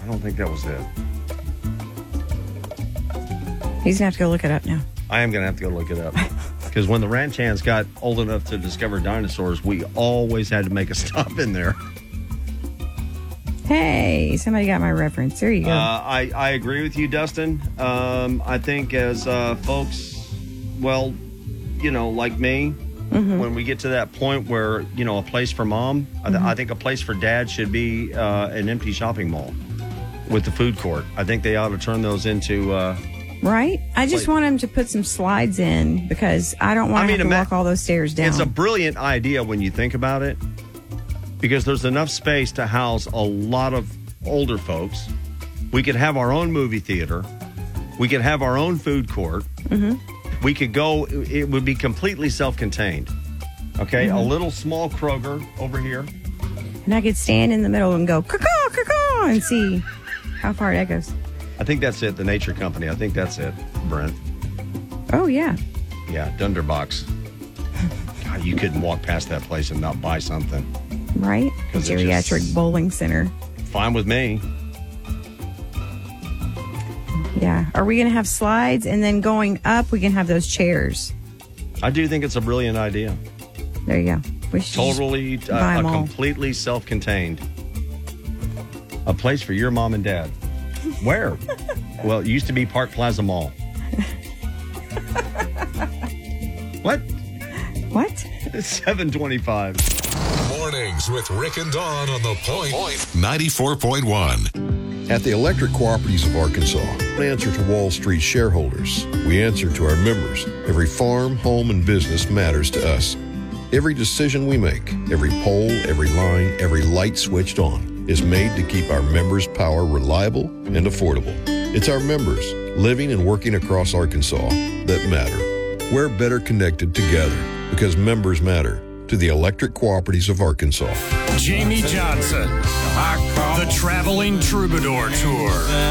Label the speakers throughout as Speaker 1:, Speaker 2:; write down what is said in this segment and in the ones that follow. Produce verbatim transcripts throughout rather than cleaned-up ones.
Speaker 1: I don't think that was it.
Speaker 2: He's going to have to go look it up now.
Speaker 1: I am going to have to go look it up. Because when the ranch hands got old enough to discover dinosaurs, we always had to make a stop in there.
Speaker 2: Hey, somebody got my reference. There you go.
Speaker 1: Uh, I, I agree with you, Dustin. Um, I think as uh, folks, well, you know, like me, mm-hmm. when we get to that point where, you know, a place for mom, mm-hmm. I, th- I think a place for dad should be uh, an empty shopping mall with the food court. I think they ought to turn those into... Uh,
Speaker 2: Right? I just
Speaker 1: like,
Speaker 2: want him to put some slides in because I don't want
Speaker 1: I
Speaker 2: to
Speaker 1: mean,
Speaker 2: have to
Speaker 1: ima-
Speaker 2: walk all those stairs down.
Speaker 1: It's a brilliant idea when you think about it because there's enough space to house a lot of older folks. We could have our own movie theater. We could have our own food court. Mm-hmm. We could go, it would be completely self-contained. Okay? Mm-hmm. A little small Kroger over here.
Speaker 2: And I could stand in the middle and go, caw-caw, caw-caw, and see how far that goes.
Speaker 1: I think that's it, the Nature Company. I think that's it, Brent.
Speaker 2: Oh, yeah.
Speaker 1: Yeah, Dunderbox. God, you couldn't walk past that place and not buy something.
Speaker 2: Right? The geriatric just, bowling center.
Speaker 1: Fine with me.
Speaker 2: Yeah. Are we going to have slides? And then going up, we can have those chairs.
Speaker 1: I do think it's a brilliant idea.
Speaker 2: There you go. We should
Speaker 1: totally, uh, a completely self-contained. A place for your mom and dad. Where? Well, it used to be Park Plaza Mall. What?
Speaker 2: What?
Speaker 1: It's seven twenty-five.
Speaker 3: Mornings with Rick and Dawn on The Point. ninety-four point one.
Speaker 4: At the Electric Cooperatives of Arkansas, we answer to Wall Street shareholders. We answer to our members. Every farm, home, and business matters to us. Every decision we make, every pole, every line, every light switched on is made to keep our members' power reliable and affordable. It's our members, living and working across Arkansas, that matter. We're better connected together because members matter to the Electric Cooperatives of Arkansas.
Speaker 5: Jamie Johnson, the Traveling Troubadour Tour.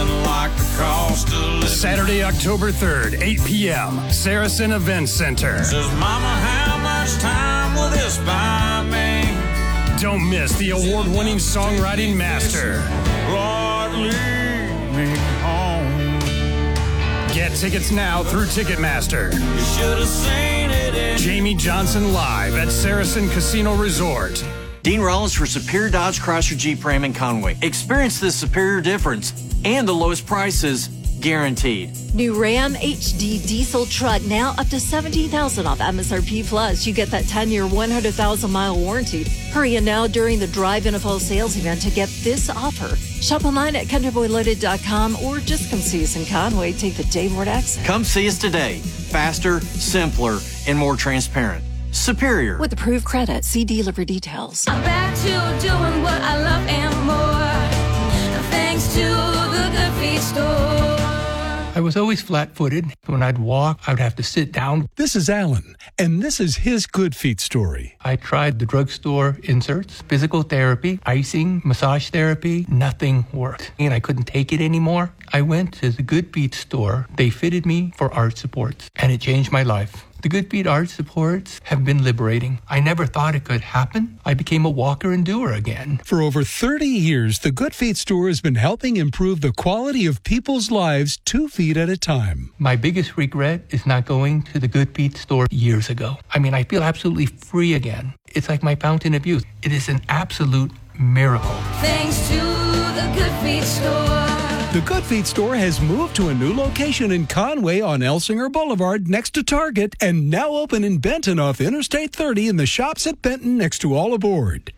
Speaker 5: Saturday, October third, eight p.m., Saracen Event Center.
Speaker 6: Says, Mama, how much time will this buy me?
Speaker 5: Don't miss the award-winning songwriting master.
Speaker 6: Lord, lead me home.
Speaker 5: Get tickets now through Ticketmaster.
Speaker 6: You should have seen it in
Speaker 5: Jamie Johnson live at Saracen Casino Resort.
Speaker 7: Dean Rollins for Superior Dodge Chrysler Jeep Ram in Conway. Experience the superior difference and the lowest prices guaranteed.
Speaker 8: New Ram H D diesel truck now up to seventeen thousand dollars off M S R P Plus. You get that ten-year, one hundred thousand mile warranty. Hurry in now during the Drive N F L sales event to get this offer. Shop online at country boy loaded dot com or just come see us in Conway. Take the Dave Ward accent.
Speaker 7: Come see us today. Faster, simpler, and more transparent. Superior.
Speaker 8: With approved credit. See dealer for details.
Speaker 9: I'm back to doing what I love and more. Thanks to the Good Feet store.
Speaker 10: I was always flat-footed. When I'd walk, I would have to sit down.
Speaker 11: This is Alan, and this is his Good Feet story.
Speaker 10: I tried the drugstore inserts, physical therapy, icing, massage therapy. Nothing worked, and I couldn't take it anymore. I went to the Good Feet store. They fitted me for arch supports, and it changed my life. The Good Feet arch supports have been liberating. I never thought it could happen. I became a walker and doer again.
Speaker 11: For over thirty years, the Good Feet store has been helping improve the quality of people's lives two feet at a time.
Speaker 10: My biggest regret is not going to the Good Feet store years ago. I mean, I feel absolutely free again. It's like my fountain of youth. It is an absolute miracle.
Speaker 9: Thanks to the Good Feet store.
Speaker 11: The Good Feet store has moved to a new location in Conway on Elsinger Boulevard next to Target and now open in Benton off Interstate thirty in the shops at Benton next to All Aboard.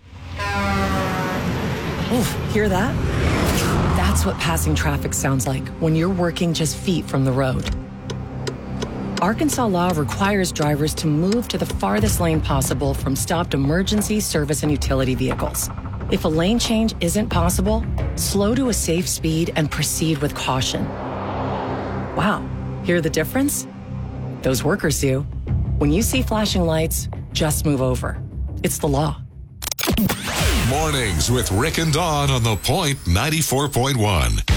Speaker 12: Oof, hear that? That's what passing traffic sounds like when you're working just feet from the road. Arkansas law requires drivers to move to the farthest lane possible from stopped emergency, service, and utility vehicles. If a lane change isn't possible, slow to a safe speed and proceed with caution. Wow, hear the difference? Those workers do. When you see flashing lights, just move over. It's the law.
Speaker 3: Mornings with Rick and Dawn on The Point ninety-four point one.